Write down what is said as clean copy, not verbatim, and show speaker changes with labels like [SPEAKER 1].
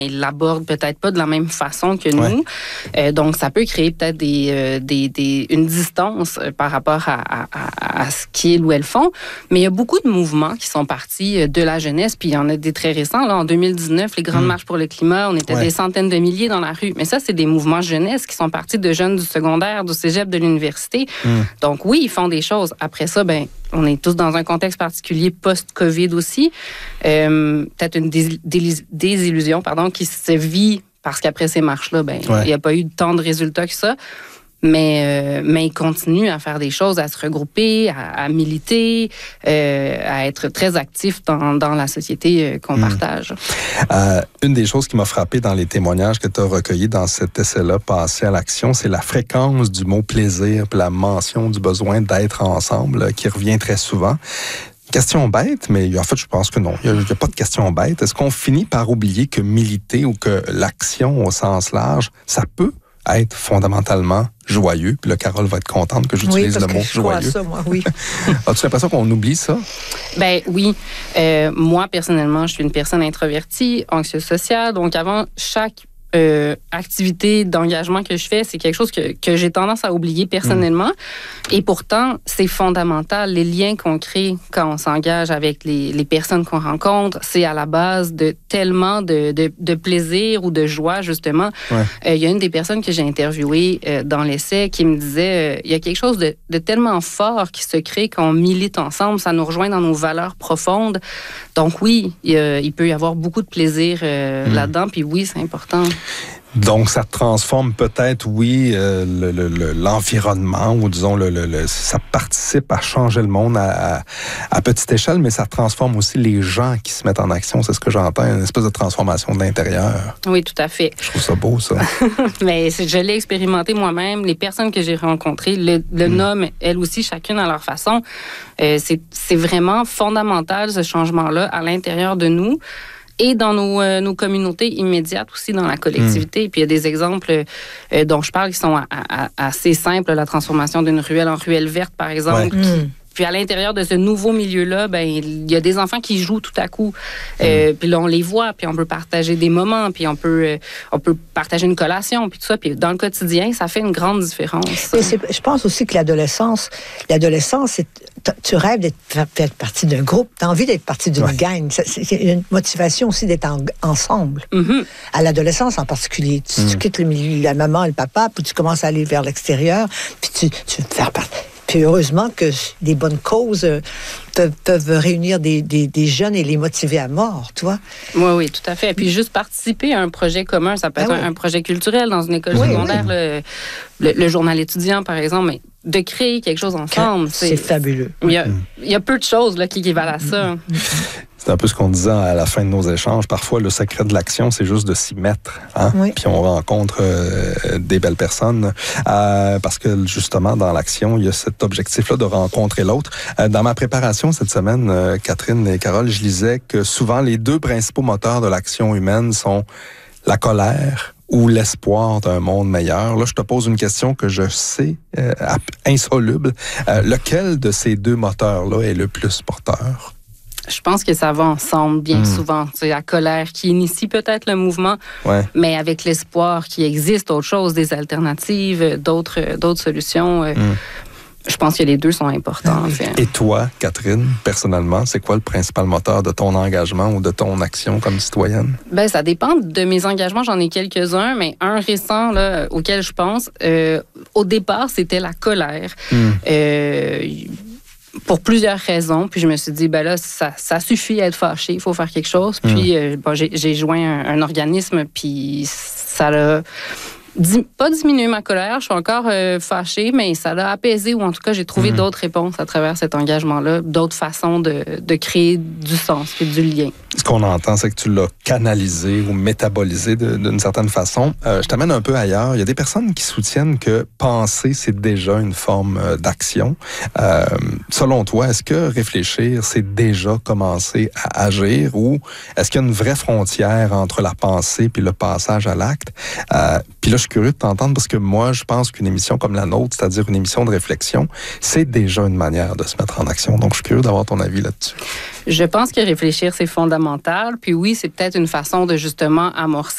[SPEAKER 1] ils l'abordent peut-être pas de la même façon que nous. Donc, ça peut créer peut-être une distance par rapport à ce qu'ils ou elles font. Mais il y a beaucoup de mouvements qui sont partis de la jeunesse, puis il y en a des très récents. Là, en 2019, les grandes marches pour le climat, on était des centaines de milliers dans la rue. Mais ça, c'est des mouvements jeunesse qui sont partis de jeunes du secondaire, du cégep, de l'université. Donc, oui, ils font des choses. Après ça, on est tous dans un contexte particulier post-COVID aussi. Peut-être une désillusion, qui se vit parce qu'après ces marches-là, il n'y a pas eu tant de résultats que ça. Mais ils continuent à faire des choses, à se regrouper, à militer, à être très actifs dans la société qu'on partage.
[SPEAKER 2] Une des choses qui m'a frappé dans les témoignages que tu as recueillis dans cet essai-là, Passer à l'action, c'est la fréquence du mot plaisir, puis la mention du besoin d'être ensemble, qui revient très souvent. Question bête, mais en fait, je pense que non. Il n'y a pas de question bête. Est-ce qu'on finit par oublier que militer ou que l'action au sens large, ça peut être fondamentalement joyeux? Puis là, Carole va être contente que j'utilise le mot joyeux.
[SPEAKER 3] Oui, parce que je crois à ça, moi, oui.
[SPEAKER 2] As-tu l'impression qu'on oublie ça?
[SPEAKER 1] Oui. Moi, personnellement, je suis une personne introvertie, anxieuse sociale. Donc, avant chaque activité d'engagement que je fais, c'est quelque chose que j'ai tendance à oublier personnellement. Et pourtant, c'est fondamental. Les liens qu'on crée quand on s'engage avec les personnes qu'on rencontre, c'est à la base de tellement de plaisir ou de joie, justement. Il y a une des personnes que j'ai interviewées dans l'essai qui me disait il y a quelque chose de tellement fort qui se crée quand on milite ensemble. Ça nous rejoint dans nos valeurs profondes. Donc oui, il peut y avoir beaucoup de plaisir là-dedans. Puis oui, c'est important.
[SPEAKER 2] Donc, ça transforme peut-être, oui, l'environnement, ou disons, ça participe à changer le monde à petite échelle, mais ça transforme aussi les gens qui se mettent en action. C'est ce que j'entends, une espèce de transformation de l'intérieur.
[SPEAKER 1] Oui, tout à fait.
[SPEAKER 2] Je trouve ça beau, ça.
[SPEAKER 1] Mais je l'ai expérimenté moi-même. Les personnes que j'ai rencontrées le nomment, elles aussi, chacune à leur façon. C'est vraiment fondamental, ce changement-là, à l'intérieur de nous. Et dans nos communautés immédiates aussi, dans la collectivité. Puis il y a des exemples dont je parle qui sont assez simples. La transformation d'une ruelle en ruelle verte, par exemple. Puis à l'intérieur de ce nouveau milieu-là, il y a des enfants qui jouent tout à coup. Puis là, on les voit, puis on peut partager des moments, puis on peut partager une collation, puis tout ça. Puis dans le quotidien, ça fait une grande différence.
[SPEAKER 3] Je pense aussi que l'adolescence, tu rêves d'être partie d'un groupe, tu as envie d'être partie d'une gang. C'est une motivation aussi d'être ensemble. À l'adolescence en particulier. Tu quittes la maman et le papa, puis tu commences à aller vers l'extérieur, puis tu veux faire partie. Puis heureusement que des bonnes causes peuvent réunir des jeunes et les motiver à mort, tu vois?
[SPEAKER 1] Oui, tout à fait. Et puis juste participer à un projet commun, ça peut être un projet culturel dans une école secondaire, le journal étudiant, par exemple, mais de créer quelque chose ensemble.
[SPEAKER 3] C'est fabuleux.
[SPEAKER 1] Il y a peu de choses là, qui équivalent à ça.
[SPEAKER 2] C'est un peu ce qu'on disait à la fin de nos échanges. Parfois, le secret de l'action, c'est juste de s'y mettre. Puis on rencontre des belles personnes. Parce que, justement, dans l'action, il y a cet objectif-là de rencontrer l'autre. Dans ma préparation cette semaine, Catherine et Carole, je lisais que souvent, les deux principaux moteurs de l'action humaine sont la colère ou l'espoir d'un monde meilleur. Là, je te pose une question que je sais insoluble. Lequel de ces deux moteurs-là est le plus porteur?
[SPEAKER 1] Je pense que ça va ensemble bien souvent. C'est la colère qui initie peut-être le mouvement, mais avec l'espoir qu'il existe autre chose, des alternatives, d'autres solutions. Je pense que les deux sont importants. En fait.
[SPEAKER 2] Et toi, Catherine, personnellement, c'est quoi le principal moteur de ton engagement ou de ton action comme citoyenne? Ça
[SPEAKER 1] dépend de mes engagements. J'en ai quelques-uns, mais un récent là, auquel je pense, au départ, c'était la colère. Pour plusieurs raisons. Puis je me suis dit, là, ça suffit à être fâché, il faut faire quelque chose. Puis j'ai joint un organisme, puis ça l'a pas diminué ma colère. Je suis encore fâchée, mais ça l'a apaisé, ou en tout cas, j'ai trouvé d'autres réponses à travers cet engagement-là, d'autres façons de créer du sens et du lien.
[SPEAKER 2] Ce qu'on entend, c'est que tu l'as canalisé ou métabolisé d'une certaine façon. Je t'amène un peu ailleurs. Il y a des personnes qui soutiennent que penser, c'est déjà une forme d'action. Selon toi, est-ce que réfléchir, c'est déjà commencer à agir, ou est-ce qu'il y a une vraie frontière entre la pensée puis le passage à l'acte? Puis là, je suis curieux de t'entendre parce que moi, je pense qu'une émission comme la nôtre, c'est-à-dire une émission de réflexion, c'est déjà une manière de se mettre en action. Donc, je suis curieux d'avoir ton avis là-dessus.
[SPEAKER 1] Je pense que réfléchir, c'est fondamental. Puis oui, c'est peut-être une façon de justement amorcer